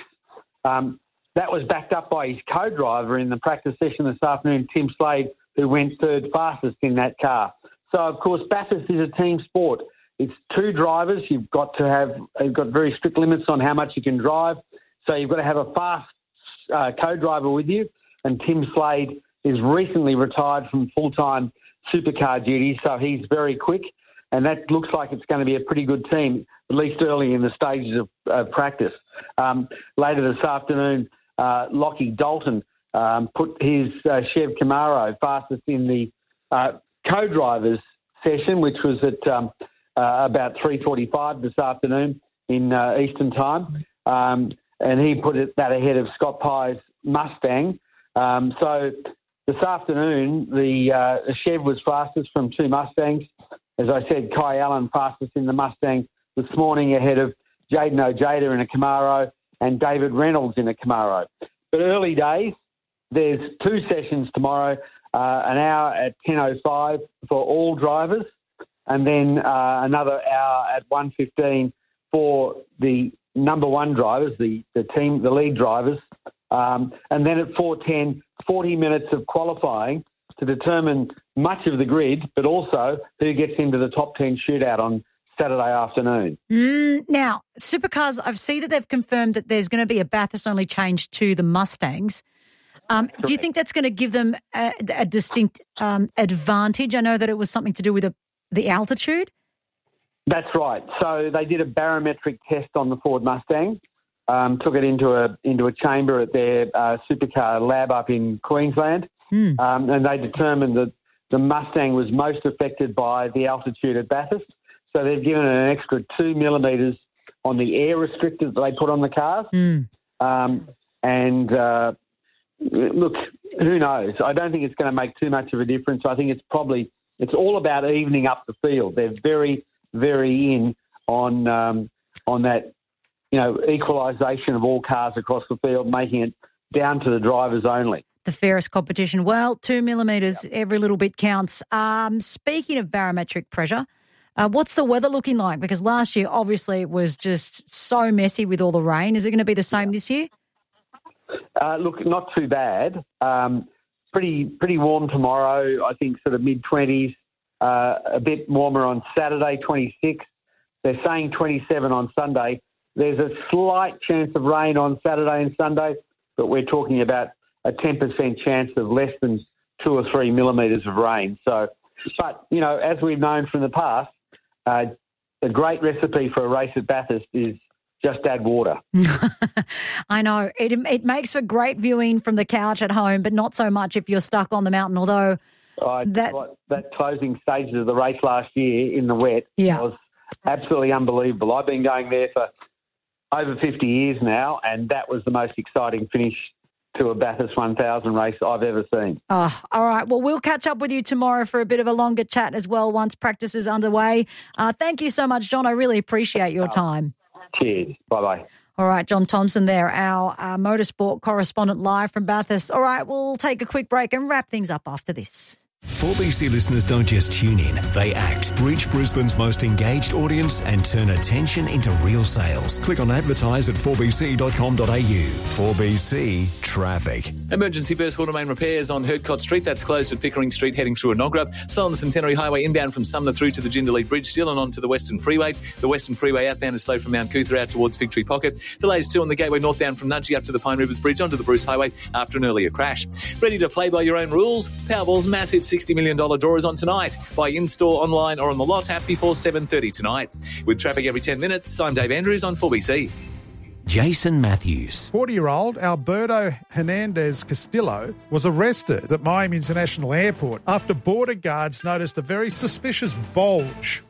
That was backed up by his co-driver in the practice session this afternoon, Tim Slade, who went third fastest in that car. So, of course, Bathurst is a team sport. It's 2 drivers. You've got very strict limits on how much you can drive. So you've got to have a fast co-driver with you. And Tim Slade is recently retired from full-time supercar duties, so he's very quick. And that looks like it's going to be a pretty good team, at least early in the stages of practice. Later this afternoon, Lockie Dalton put his Chev Camaro fastest in the co-drivers session, which was at about 3:45 this afternoon in Eastern time. And he put that ahead of Scott Pye's Mustang. So this afternoon, the Chev was fastest from 2 Mustangs. As I said, Kai Allen fastest in the Mustang this morning ahead of Jaden Ojeda in a Camaro and David Reynolds in a Camaro. But early days, there's 2 sessions tomorrow, an hour at 10:05 for all drivers, and then another hour at 1:15 for the number 1 drivers, the lead drivers, and then at 4:10, 40 minutes of qualifying to determine much of the grid, but also who gets into the top 10 shootout on Saturday afternoon. Now, supercars, I've seen that they've confirmed that there's going to be a Bathurst-only change to the Mustangs. Do you think that's going to give them a distinct advantage? I know that it was something to do with the altitude. That's right. So they did a barometric test on the Ford Mustang, took it into a chamber at their supercar lab up in Queensland, and they determined that the Mustang was most affected by the altitude at Bathurst. So they've given it an extra 2 millimetres on the air restrictor that they put on the cars. Look, who knows? I don't think it's going to make too much of a difference. I think it's all about evening up the field. They're very, very in on that, equalisation of all cars across the field, making it down to the drivers only. The fairest competition. Well, 2 millimetres, every little bit counts. Speaking of barometric pressure, what's the weather looking like? Because last year, obviously, it was just so messy with all the rain. Is it going to be the same this year? Look, not too bad. Pretty warm tomorrow, I think sort of mid-20s. A bit warmer on Saturday, 26. They're saying 27 on Sunday. There's a slight chance of rain on Saturday and Sunday, but we're talking about a 10% chance of less than 2 or 3 millimetres of rain. So, but, as we've known from the past, a great recipe for a race at Bathurst is just add water. I know. It makes for great viewing from the couch at home, but not so much if you're stuck on the mountain, although... That closing stages of the race last year in the wet was absolutely unbelievable. I've been going there for over 50 years now, and that was the most exciting finish to a Bathurst 1000 race I've ever seen. Oh, all right. Well, we'll catch up with you tomorrow for a bit of a longer chat as well once practice is underway. Thank you so much, John. I really appreciate your time. Cheers. Bye-bye. All right, John Thompson there, our motorsport correspondent live from Bathurst. All right, we'll take a quick break and wrap things up after this. 4BC listeners don't just tune in, they act. Reach Brisbane's most engaged audience and turn attention into real sales. Click on advertise at 4bc.com.au. 4BC Traffic. Emergency burst water main repairs on Herdcott Street. That's closed at Pickering Street heading through Enoggera. Still on the Centenary Highway inbound from Sumner through to the Jindalee Bridge, still and on to the Western Freeway. The Western Freeway outbound is slow from Mount Cootha out towards Victory Pocket. Delays too on the Gateway northbound from Nudgee up to the Pine Rivers Bridge onto the Bruce Highway after an earlier crash. Ready to play by your own rules? Powerball's massive $60 million draw is on tonight. Buy in-store, online or on the lot app before 7:30 tonight. With traffic every 10 minutes, I'm Dave Andrews on 4BC. Jason Matthews. 40-year-old Alberto Hernandez Castillo was arrested at Miami International Airport after border guards noticed a very suspicious bulge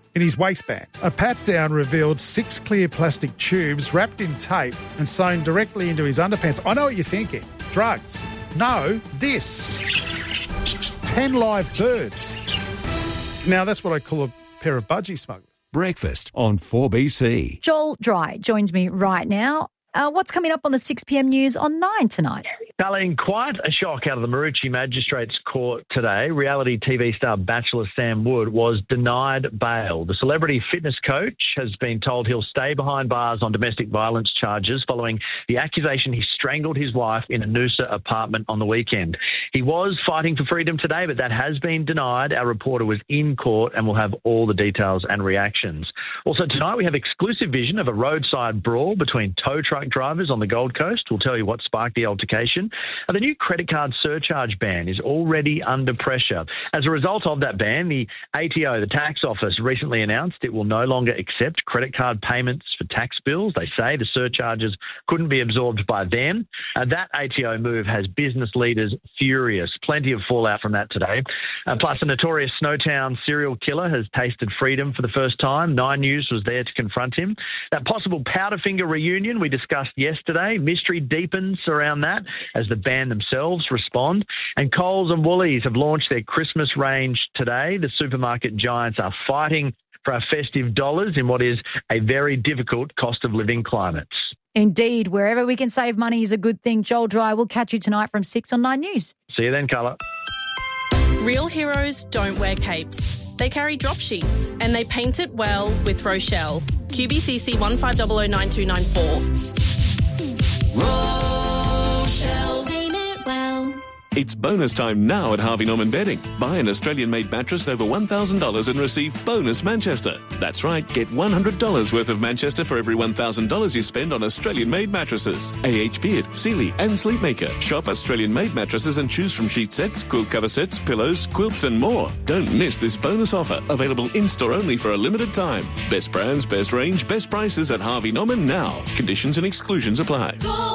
in his waistband. A pat-down revealed 6 clear plastic tubes wrapped in tape and sewn directly into his underpants. I know what you're thinking. Drugs. No, this. 10 live birds. Now, that's what I call a pair of budgie smugglers. Breakfast on 4BC. Joel Dry joins me right now. What's coming up on the 6 p.m. news on 9 tonight? Darlene, quite a shock out of the Maroochy Magistrates Court today. Reality TV star bachelor Sam Wood was denied bail. The celebrity fitness coach has been told he'll stay behind bars on domestic violence charges following the accusation he strangled his wife in a Noosa apartment on the weekend. He was fighting for freedom today, but that has been denied. Our reporter was in court and will have all the details and reactions. Also tonight we have exclusive vision of a roadside brawl between tow truck drivers on the Gold Coast. We'll tell you what sparked the altercation. And the new credit card surcharge ban is already under pressure. As a result of that ban, the ATO, the tax office, recently announced it will no longer accept credit card payments for tax bills. They say the surcharges couldn't be absorbed by them. That ATO move has business leaders furious. Plenty of fallout from that today. Plus, a notorious Snowtown serial killer has tasted freedom for the first time. 9 News was there to confront him. That possible Powderfinger reunion we discussed yesterday, mystery deepens around that as the band themselves respond. And Coles and Woolies have launched their Christmas range today. The supermarket giants are fighting for our festive dollars in what is a very difficult cost of living climate. Indeed, wherever we can save money is a good thing. Joel Dry will catch you tonight from 6 on 9 News. See you then, Carla. Real heroes don't wear capes. They carry drop sheets and they paint it well with Rochelle. QBCC 15009294. Rochelle. Paint it well. It's bonus time now at Harvey Norman Bedding. Buy an Australian-made mattress over $1,000 and receive bonus Manchester. That's right, get $100 worth of Manchester for every $1,000 you spend on Australian-made mattresses. AH Beard, Sealy and Sleepmaker. Shop Australian-made mattresses and choose from sheet sets, quilt cover sets, pillows, quilts and more. Don't miss this bonus offer, available in-store only for a limited time. Best brands, best range, best prices at Harvey Norman now. Conditions and exclusions apply.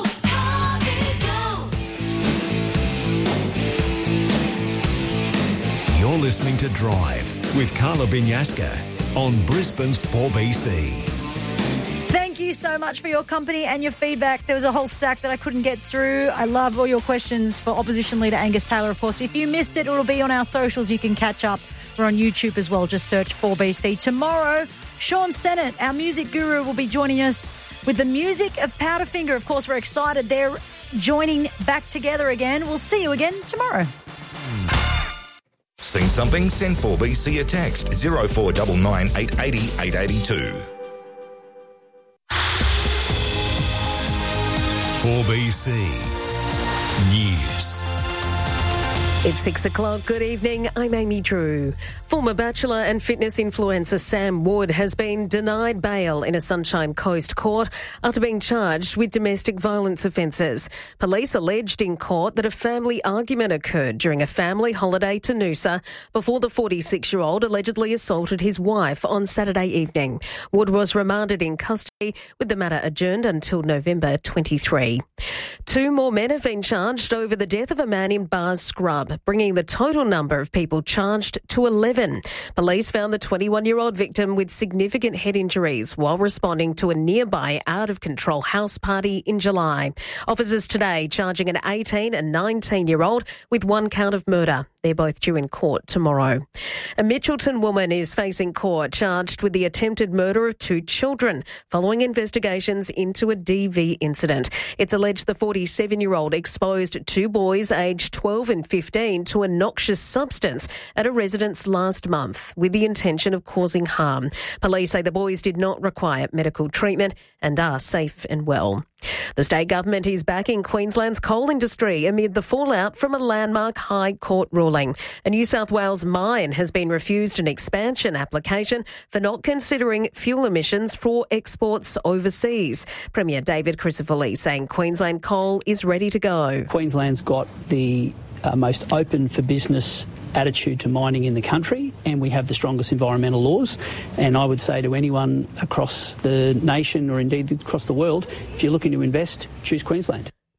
You're listening to Drive with Carla Binyaska on Brisbane's 4BC. Thank you so much for your company and your feedback. There was a whole stack that I couldn't get through. I love all your questions for Opposition Leader Angus Taylor, of course. If you missed it, it'll be on our socials. You can catch up. We're on YouTube as well. Just search 4BC. Tomorrow, Sean Sennett, our music guru, will be joining us with the music of Powderfinger. Of course, we're excited. They're joining back together again. We'll see you again tomorrow. Seen something? Send 4BC a text 0499 880 882. 4BC News. It's 6 o'clock. Good evening. I'm Amy Drew. Former Bachelor and fitness influencer Sam Wood has been denied bail in a Sunshine Coast court after being charged with domestic violence offences. Police alleged in court that a family argument occurred during a family holiday to Noosa before the 46-year-old allegedly assaulted his wife on Saturday evening. Wood was remanded in custody with the matter adjourned until November 23. 2 more men have been charged over the death of a man in Bars Scrub, bringing the total number of people charged to 11. Police found the 21-year-old victim with significant head injuries while responding to a nearby out-of-control house party in July. Officers today charging an 18 and 19-year-old with 1 count of murder. They're both due in court tomorrow. A Mitchelton woman is facing court charged with the attempted murder of 2 children following investigations into a DV incident. It's alleged the 47-year-old exposed 2 boys aged 12 and 15 to a noxious substance at a residence last month with the intention of causing harm. Police say the boys did not require medical treatment and are safe and well. The state government is backing Queensland's coal industry amid the fallout from a landmark High Court ruling. A New South Wales mine has been refused an expansion application for not considering fuel emissions for exports overseas. Premier David Crisafulli saying Queensland coal is ready to go. Queensland's got the most open for business attitude to mining in the country, and we have the strongest environmental laws. And I would say to anyone across the nation or indeed across the world, if you're looking to invest, choose Queensland.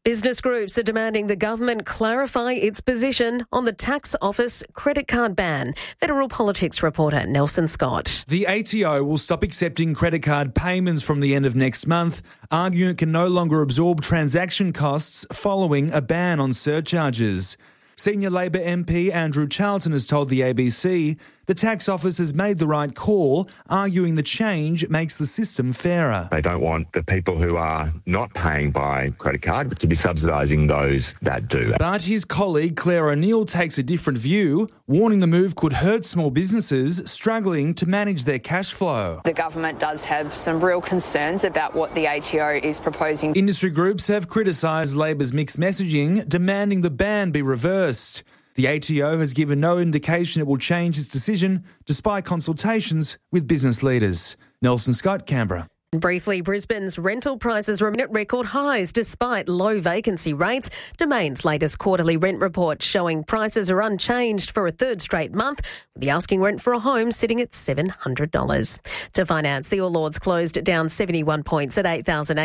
Business groups are demanding the government clarify its position on the tax office credit card ban. Federal Politics reporter Nelson Scott. The ATO will stop accepting credit card payments from the end of next month, arguing it can no longer absorb transaction costs following a ban on surcharges. Senior Labor MP Andrew Charlton has told the ABC the tax office has made the right call, arguing the change makes the system fairer. They don't want the people who are not paying by credit card to be subsidising those that do. But his colleague Claire O'Neill takes a different view, warning the move could hurt small businesses struggling to manage their cash flow. The government does have some real concerns about what the ATO is proposing. Industry groups have criticised Labor's mixed messaging, demanding the ban be reversed. The ATO has given no indication it will change its decision, despite consultations with business leaders. Nelson Scott, Canberra. Briefly, Brisbane's rental prices remain at record highs despite low vacancy rates. Domain's latest quarterly rent report showing prices are unchanged for a third straight month, with the asking rent for a home sitting at $700. To finance, the All Lords closed down 71 points at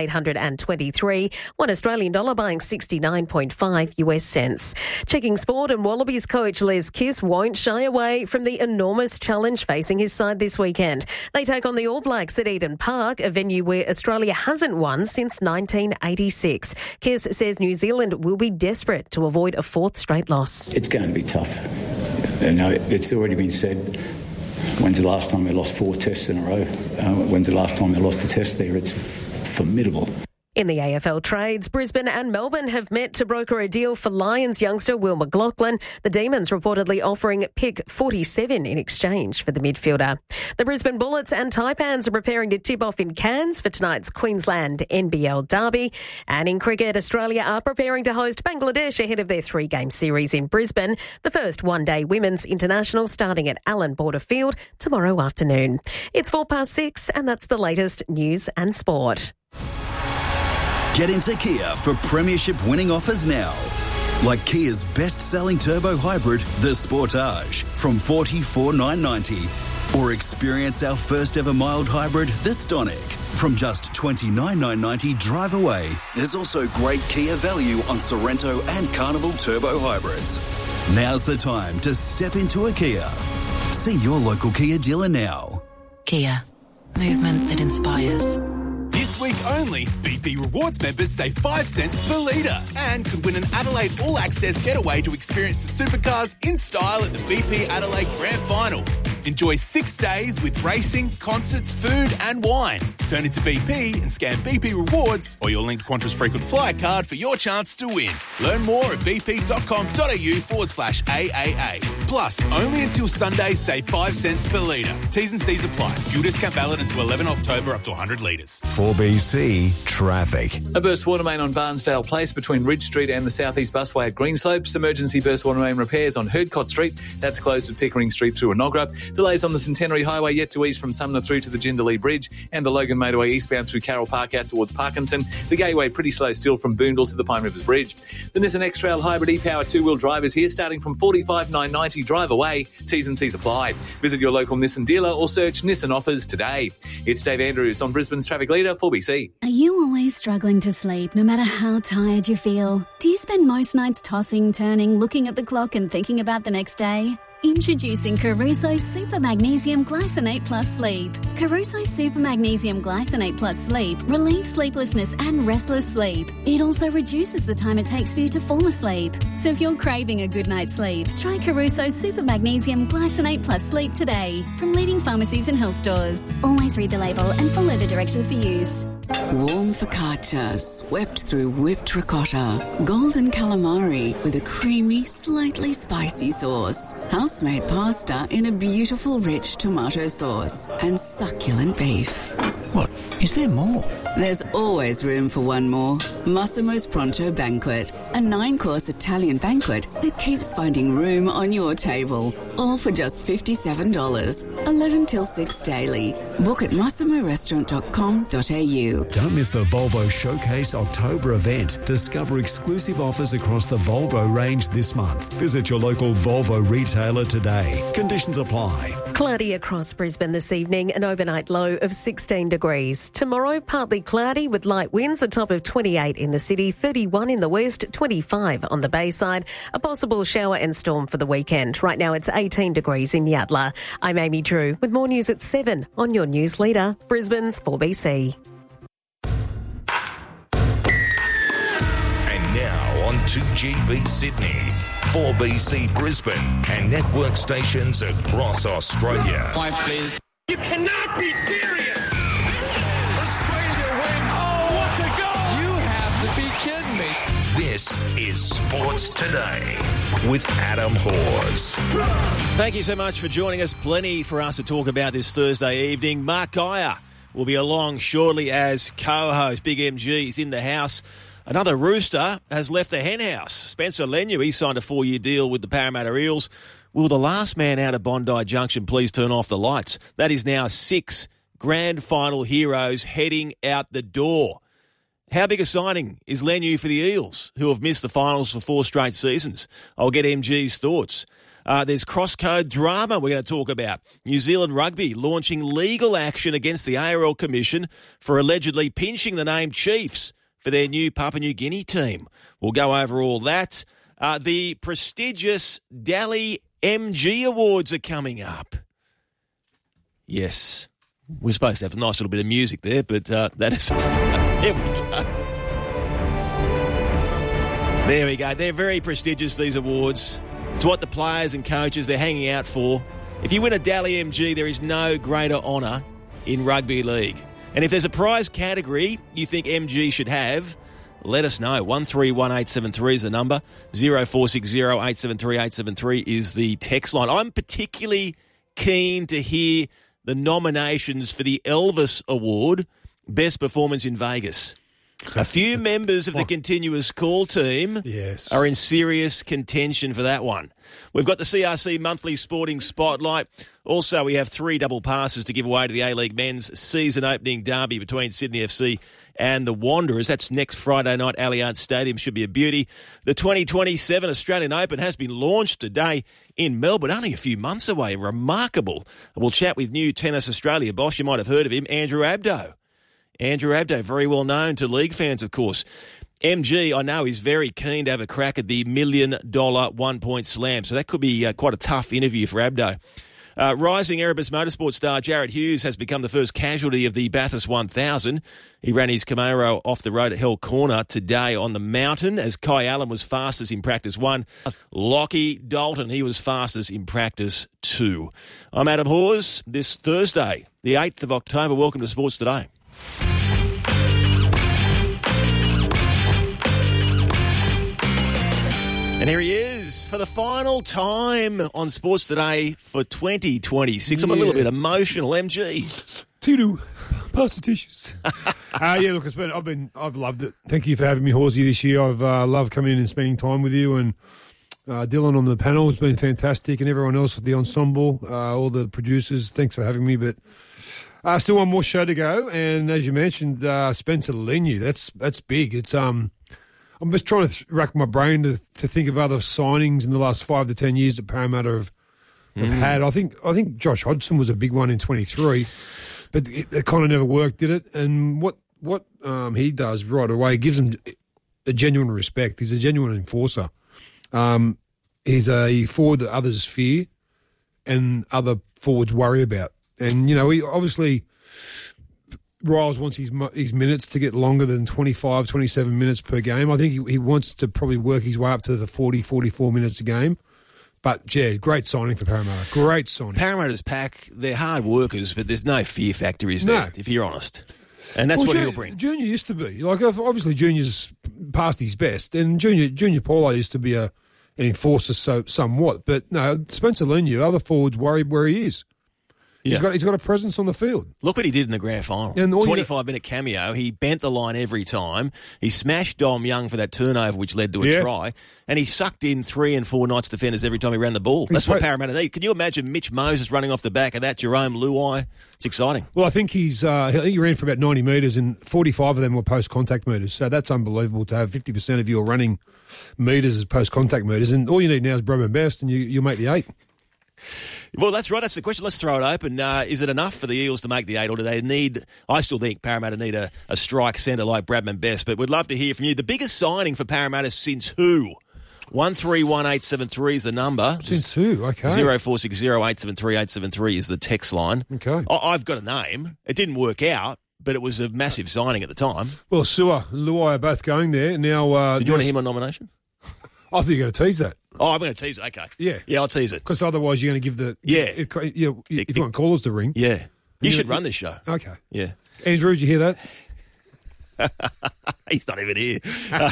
8,823, one Australian dollar buying 69.5 US cents. Checking sport, and Wallabies coach Les Kiss won't shy away from the enormous challenge facing his side this weekend. They take on the All Blacks at Eden Park, a venue where Australia hasn't won since 1986. Kiss says New Zealand will be desperate to avoid a fourth straight loss. It's going to be tough. It's already been said. When's the last time we lost 4 tests in a row? When's the last time we lost a test there? It's formidable. In the AFL trades, Brisbane and Melbourne have met to broker a deal for Lions youngster Will McLaughlin. The Demons reportedly offering pick 47 in exchange for the midfielder. The Brisbane Bullets and Taipans are preparing to tip off in Cairns for tonight's Queensland NBL derby. And in cricket, Australia are preparing to host Bangladesh ahead of their 3-game series in Brisbane. The first one-day women's international starting at Allan Border Field tomorrow afternoon. It's 6:04 and that's the latest news and sport. Get into Kia for premiership winning offers now. Like Kia's best-selling turbo hybrid, the Sportage, from $44,990. Or experience our first ever mild hybrid, the Stonic, from just $29,990 drive away. There's also great Kia value on Sorrento and Carnival turbo hybrids. Now's the time to step into a Kia. See your local Kia dealer now. Kia. Movement that inspires. This week only, BP Rewards members save 5 cents per litre and could win an Adelaide All Access getaway to experience the supercars in style at the BP Adelaide Grand Final. Enjoy 6 days with racing, concerts, food and wine. Turn into BP and scan BP Rewards or your linked Qantas frequent flyer card for your chance to win. Learn more at bp.com.au/AAA. Plus, only until Sunday, save 5 cents per litre. T's and C's apply. Fuel discount valid until 11 October up to 100 litres. 4BC Traffic. A burst water main on Barnsdale Place between Ridge Street and the South East Busway at Greenslopes. Emergency burst water main repairs on Herdcott Street. That's closed at Pickering Street through Enoggera. Delays on the Centenary Highway yet to ease from Sumner through to the Jindalee Bridge and the Logan Motorway eastbound through Carroll Park out towards Parkinson. The Gateway pretty slow still from Boondall to the Pine Rivers Bridge. The Nissan X-Trail Hybrid e-Power 2-wheel drive is here starting from $45,990 drive away. T's and C's apply. Visit your local Nissan dealer or search Nissan offers today. It's Dave Andrews on Brisbane's Traffic Leader 4BC. Are you always struggling to sleep no matter how tired you feel? Do you spend most nights tossing, turning, looking at the clock and thinking about the next day? Introducing Caruso Super Magnesium Glycinate Plus Sleep. Caruso Super Magnesium Glycinate Plus Sleep relieves sleeplessness and restless sleep. It also reduces the time it takes for you to fall asleep. So if you're craving a good night's sleep, try Caruso Super Magnesium Glycinate Plus Sleep today from leading pharmacies and health stores. Always read the label and follow the directions for use. Warm focaccia swept through whipped ricotta. Golden calamari with a creamy, slightly spicy sauce. House-made pasta in a beautiful, rich tomato sauce. And succulent beef. What? Is there more? There's always room for one more. Massimo's Pronto Banquet. A 9-course Italian banquet that keeps finding room on your table. all for just $57. 11 till 6 daily. Book at massimorestaurant.com.au. Don't miss the Volvo Showcase October event. Discover exclusive offers across the Volvo range this month. Visit your local Volvo retailer today. Conditions apply. Cloudy across Brisbane this evening, an overnight low of 16 degrees. Tomorrow, partly cloudy with light winds, a top of 28 in the city, 31 in the west, 25 on the Bayside. A possible shower and storm for the weekend. Right now it's 18 degrees in Yatala. I'm Amy Drew with more news at 7 on your news leader, Brisbane's 4BC. And now on 2GB Sydney, 4BC Brisbane and network stations across Australia. Please. You cannot be serious! Australia win! Oh, what a goal! You have to be kidding me! This is Sports Today with Adam Hawes. Thank you so much for joining us. Plenty for us to talk about this Thursday evening. Mark Geyer will be along shortly as co-host. Big MG is in the house. Another Rooster has left the hen house. Spencer Leniu, he signed a 4-year deal with the Parramatta Eels. Will the last man out of Bondi Junction please turn off the lights? That is now 6 grand final heroes heading out the door. How big a signing is Leniu for the Eels, who have missed the finals for 4 straight seasons? I'll get MG's thoughts. There's cross-code drama we're going to talk about. New Zealand Rugby launching legal action against the ARL Commission for allegedly pinching the name Chiefs for their new Papua New Guinea team. We'll go over all that. The prestigious Dally MG Awards are coming up. Yes, we're supposed to have a nice little bit of music there, but that is... There we go. There we go. They're very prestigious, these awards. It's what the players and coaches, they're hanging out for. If you win a Dally MG, there is no greater honour in rugby league. And if there's a prize category you think MG should have, let us know. 131873 is the number. 0460 873 873 is the text line. I'm particularly keen to hear the nominations for the Elvis Award, Best Performance in Vegas. A few members of the continuous call team are in serious contention for that one. We've got the CRC Monthly Sporting Spotlight. Also, we have 3 double passes to give away to the A-League Men's season opening derby between Sydney FC and the Wanderers. That's next Friday night, Allianz Stadium. Should be a beauty. The 2027 Australian Open has been launched today in Melbourne, only a few months away. Remarkable. We'll chat with new Tennis Australia boss. You might have heard of him, Andrew Abdo. Andrew Abdo, very well known to league fans, of course. MG, I know, is very keen to have a crack at the $1 million 1-point slam, so that could be quite a tough interview for Abdo. Rising Erebus Motorsport star Jared Hughes has become the first casualty of the Bathurst 1000. He ran his Camaro off the road at Hell Corner today on the mountain as Kai Allen was fastest in practice 1. Lockie Dalton, he was fastest in practice 2. I'm Adam Hawes. This Thursday, the 8th of October, welcome to Sports Today. And here he is for the final time on Sports Today for 2026. I'm a little bit emotional, MG. Tito, pass the tissues. Look, I've loved it. Thank you for having me, Horsey, this year. I've loved coming in and spending time with you, and Dylan on the panel has been fantastic, and everyone else with the ensemble, all the producers. Thanks for having me, but still one more show to go. And as you mentioned, Spencer Leniu, that's big. It's I'm just trying to rack my brain to think of other signings in the last 5 to 10 years that Parramatta have had. I think Josh Hodgson was a big one in 23, but it kind of never worked, did it? And what he does right away gives him a genuine respect. He's a genuine enforcer. He's a forward that others fear and other forwards worry about. And, he obviously... Riles wants his minutes to get longer than 25, 27 minutes per game. I think he wants to probably work his way up to the 40, 44 minutes a game. But, yeah, great signing for Parramatta. Great signing. Parramatta's pack, they're hard workers, but there's no fear factor, is there, if you're honest? And that's what he'll bring. Junior used to be. Like, obviously, Junior's past his best. And Junior Paulo used to be an enforcer somewhat. But, no, Spencer Leniu, other forwards worry where he is. He's got a presence on the field. Look what he did in the grand final. And 25-minute cameo. He bent the line every time. He smashed Dom Young for that turnover, which led to a try. And he sucked in 3 and 4 Knights defenders every time he ran the ball. That's what Parramatta need. Can you imagine Mitch Moses running off the back of that? Jerome Luai. It's exciting. Well, I think he ran for about 90 metres and 45 of them were post-contact metres. So that's unbelievable to have 50% of your running metres as post-contact metres. And all you need now is Bradman Best and you'll make the 8. Well, that's right. That's the question. Let's throw it open. Is it enough for the Eels to make the 8, or do they need... I still think Parramatta need a strike centre like Bradman Best, but we'd love to hear from you. The biggest signing for Parramatta since who? 131873 is the number. Since who? Okay. 0460 873 873 is the text line. Okay. I've got a name. It didn't work out, but it was a massive signing at the time. Well, Su'a and Luai are both going there. Now, did you want him on nomination? I think you're going to tease that. Oh, I'm going to tease it. Okay. Yeah, I'll tease it. Because otherwise you're going to give the... If you want callers to ring... Yeah. You should run this show. Okay. Yeah. Andrew, did you hear that? He's not even here.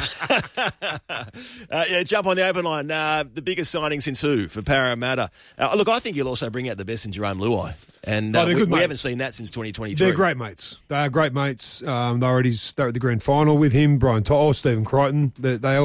Jump on the open line. The biggest signing since who for Parramatta? Look, I think you'll also bring out the best in Jerome Luai. And we haven't seen that since 2023. They're great mates. They are great mates. They're at the grand final with him, Brian To'o, Stephen Crichton. They all